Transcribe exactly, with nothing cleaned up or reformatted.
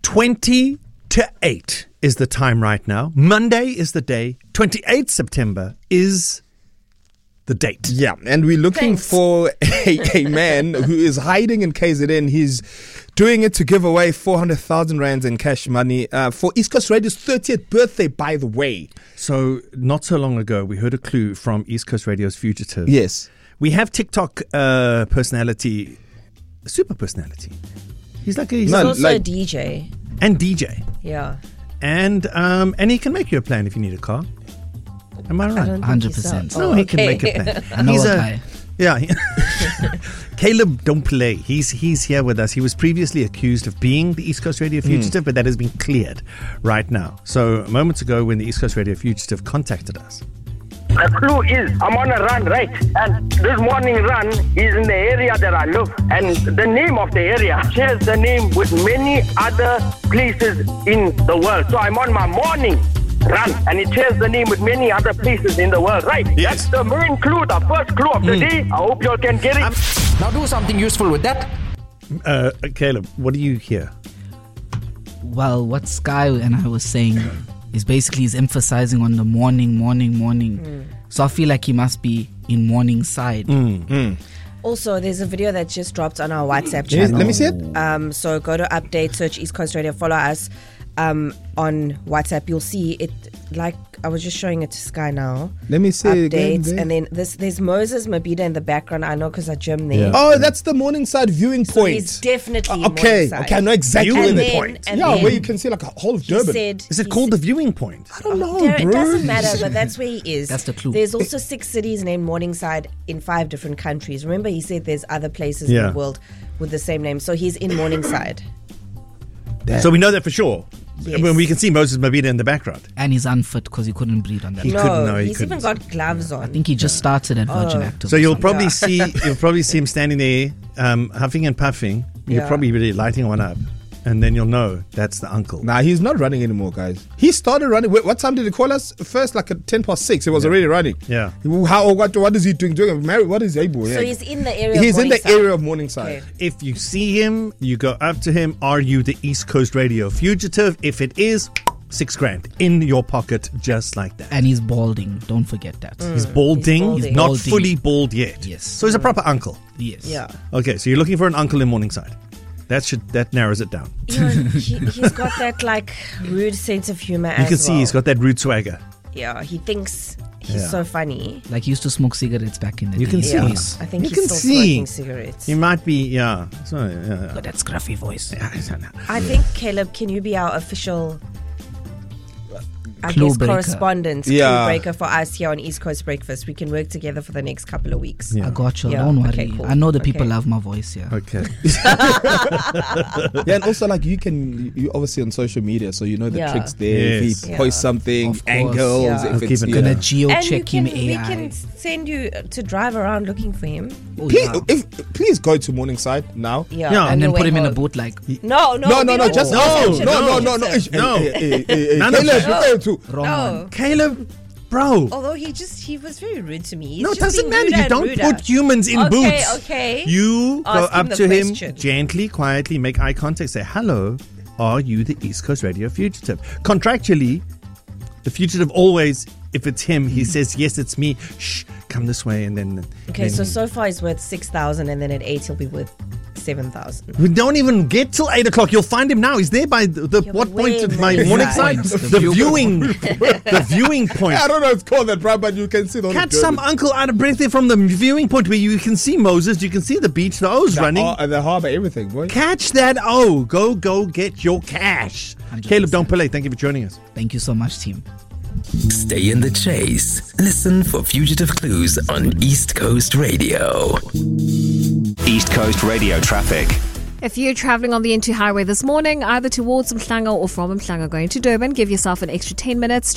twenty to eight is the time right now. Monday is the day. twenty-eighth September is the date. Yeah, and we're looking Thanks. for a, a man who is hiding in K Z N. He's doing it to give away four hundred thousand rands in cash money uh, for East Coast Radio's thirtieth birthday, by the way. So not so long ago, we heard a clue from East Coast Radio's Fugitive. Yes. We have TikTok uh, personality, super personality. He's like a, he's He's No, also like- a D J. and D J. Yeah. And um, and he can make you a plan if you need a car. Am I I right? don't think one hundred he percent. sounds- No, Oh, he can okay. make a plan. I know He's a a- guy. Yeah. he- Caleb Don't Play. He's he's here with us. He was previously accused of being the East Coast Radio Fugitive, but that has been cleared right now. So moments ago when the East Coast Radio Fugitive contacted us. The clue is I'm on a run, right? And this morning run is in the area that I live. And the name of the area shares the name with many other places in the world. So I'm on my morning run and it shares the name with many other places in the world, right? Yes. That's the main clue, the first clue of the day. I hope you all can get it. Now do something useful with that. Uh, Caleb, what do you hear? Well, what Sky and I was saying is basically he's emphasizing on the morning, morning, morning. Mm. So I feel like he must be in morning side. Also, there's a video that just dropped on our WhatsApp Let me, channel. let me see it. Um, so go to update, search East Coast Radio, follow us um, on WhatsApp. You'll see it. Like I was just showing it to Sky now. Let me see it again, Updates, there. and then this there's Moses Mabida in the background. I know because I gym there. Oh, that's the Morningside viewing So point. he's definitely Uh, okay, Morningside. okay, I know exactly Viewing where And the then- point. and Yeah, then where you can see like a whole of he Durban. said, Is it he called said- the viewing point? I don't know, There- bro. It doesn't matter, but that's where he is. That's the clue. There's also six cities named Morningside in five different countries. Remember, he said there's other places Yeah. in the world with the same name. So he's in Morningside. So we know that for sure. Yes. When we can see Moses Mabida in the background. And he's unfit because he couldn't breathe on that. He no, couldn't, no, he he's couldn't. even got gloves on. I think he just started at Virgin Oh. Active. So or you'll something. probably see you'll probably see him standing there, um, huffing and puffing. You're Yeah. probably really lighting one up, and then you'll know that's the uncle. Nah, he's not running anymore, guys. He started running. Wait, what time did he call us? First, like at ten past six. He was already running. Yeah. How? What? What is he doing? Doing? Mary, what is able? So yeah. he's in the area. He's of in the Morningside. area of Morningside. Okay. If you see him, you go up to him. Are you the East Coast Radio Fugitive? If it is, six grand in your pocket, just like that. And he's balding. Don't forget that. He's balding. He's, balding. not Balding. fully bald yet. Yes. So he's a proper uncle. Yes. Yeah. Okay, so you're looking for an uncle in Morningside. That should that narrows it down. You know, he, he's got that like rude sense of humor. You as can see well. he's got that rude swagger. Yeah, he thinks he's Yeah. so funny. Like he used to smoke cigarettes back in the You day. can see. Yeah, Yes. I think You he's can still see. smoking cigarettes. He might be, yeah. So, yeah. Got that scruffy voice. I think Caleb, can you be our official? I Clue guess breaker. correspondent, Yeah. clue breaker for us here on East Coast Breakfast. We can work together for the next couple of weeks. Yeah. I got you. Yeah, Don't worry. okay, cool. I know the people Okay. love my voice. Yeah. Okay. Yeah, and also like you can, you obviously on social media, so you know the Yeah. tricks there. Yes. If he Yeah. posts something, Of course. angles, Yeah. if I'll it's keep it yeah. Gonna geo And you check him can, we A I. can send you to drive around looking for him. Oh, Please, yeah. if, please go to Morningside now. Yeah, Yeah. on And then your put way him in a home. boot like No, no, No, we no, no, don't just do no, that. no, no, no, no. Joseph. No. Eh, eh, eh, eh, None of Caleb, that. refer to- wrong No. one. Caleb, bro. Although he just he was very rude to me. He's No, it just doesn't being matter. ruder You and don't ruder. put humans in Okay, boots. okay. You go Ask him up the to question. him gently, quietly, make eye contact, say, hello, are you the East Coast Radio Fugitive? Contractually, the fugitive always, if it's him, he says, yes, it's me. Shh, come this way. And then. Okay, then so so far he's worth six thousand, and then at eight he'll be worth seven thousand. we don't even get till eight o'clock. You'll find him now. He's there by the, the Yeah, what but point where of my in morning Morningside? side? The The viewing, the viewing point. I don't know if it's called that, bro, but you can see the Catch some uncle out of breath there from the viewing point where you can see Moses, you can see the beach, the O's running. uh, the harbour, everything, boy. Catch that O. Go, go get your cash. one hundred percent. Caleb Don't Play, thank you for joining us. Thank you so much, team. Stay in the chase. Listen for fugitive clues on East Coast Radio. East Coast Radio traffic. If you're travelling on the N two highway this morning, either towards Mhlanga or from Mhlanga going to Durban, give yourself an extra ten minutes.